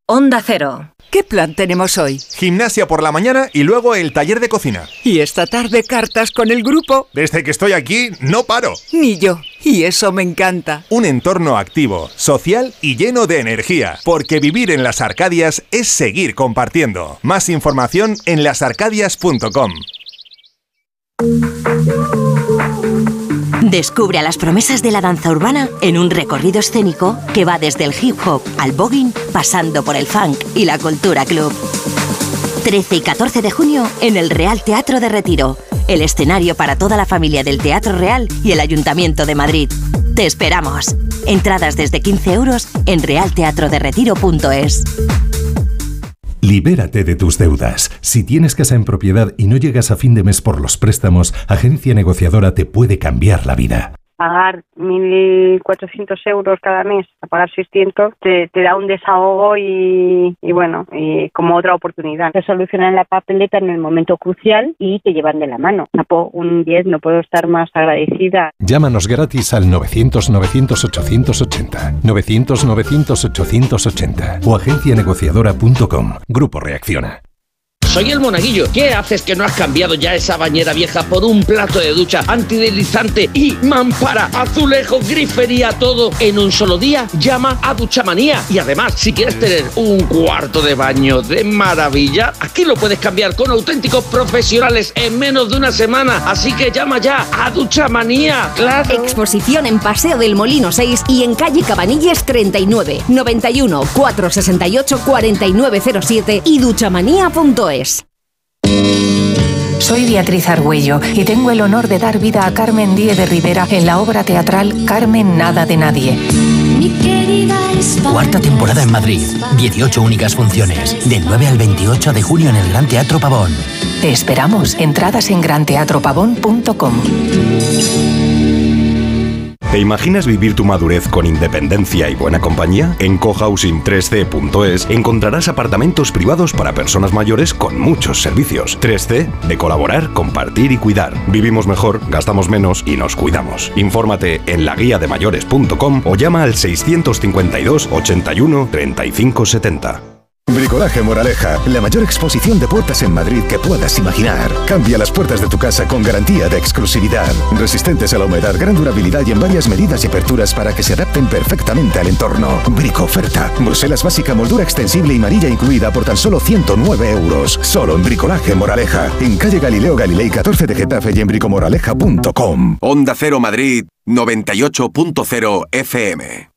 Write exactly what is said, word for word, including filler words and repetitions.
Onda Cero. ¿Qué plan tenemos hoy? Gimnasia por la mañana y luego el taller de cocina. Y esta tarde cartas con el grupo. Desde que estoy aquí, no paro. Ni yo. Y eso me encanta. Un entorno activo, social y lleno de energía. Porque vivir en las Arcadias es seguir compartiendo. Más información en las arcadias punto com. Descubre a las promesas de la danza urbana en un recorrido escénico que va desde el hip hop al voguing, pasando por el funk y la cultura club. trece y catorce de junio en el Real Teatro de Retiro, el escenario para toda la familia del Teatro Real y el Ayuntamiento de Madrid. ¡Te esperamos! Entradas desde quince euros en real teatro de retiro punto es. Libérate de tus deudas. Si tienes casa en propiedad y no llegas a fin de mes por los préstamos, Agencia Negociadora te puede cambiar la vida. Pagar mil cuatrocientos euros cada mes, a pagar seiscientos, te, te da un desahogo y, y bueno, y como otra oportunidad. Te solucionan la papeleta en el momento crucial y te llevan de la mano. Un diez, no puedo estar más agradecida. Llámanos gratis al novecientos novecientos ochocientos ochenta, novecientos novecientos ochocientos ochenta o agencia negociadora punto com. Grupo Reacciona. Soy el Monaguillo. ¿Qué haces que no has cambiado ya esa bañera vieja por un plato de ducha antideslizante y mampara, azulejos, grifería, todo en un solo día? Llama a Duchamanía. Y además, si quieres tener un cuarto de baño de maravilla, aquí lo puedes cambiar con auténticos profesionales en menos de una semana. Así que llama ya a Duchamanía. ¡Claro! Exposición en Paseo del Molino seis y en calle Cabanilles treinta y nueve, noventa y uno, cuatrocientos sesenta y ocho, cuarenta y nueve cero siete y duchamanía punto es. Soy Beatriz Argüello y tengo el honor de dar vida a Carmen Díez de Rivera en la obra teatral Carmen Nada de Nadie. Cuarta temporada en Madrid, dieciocho únicas funciones, del nueve al veintiocho de junio en el Gran Teatro Pavón. Te esperamos. Entradas en gran teatro pavón punto com. ¿Te imaginas vivir tu madurez con independencia y buena compañía? En cohousing tres c punto es encontrarás apartamentos privados para personas mayores con muchos servicios. tres C, de colaborar, compartir y cuidar. Vivimos mejor, gastamos menos y nos cuidamos. Infórmate en la guía de mayores punto com o llama al seiscientos cincuenta y dos, ochenta y uno, treinta y cinco setenta. Bricolaje Moraleja, la mayor exposición de puertas en Madrid que puedas imaginar. Cambia las puertas de tu casa con garantía de exclusividad. Resistentes a la humedad, gran durabilidad y en varias medidas y aperturas para que se adapten perfectamente al entorno. Brico oferta. Bruselas básica, moldura extensible y manilla incluida por tan solo ciento nueve euros. Solo en Bricolaje Moraleja. En calle Galileo Galilei catorce de Getafe y en bricomoraleja punto com. Onda Cero Madrid, noventa y ocho punto cero F M.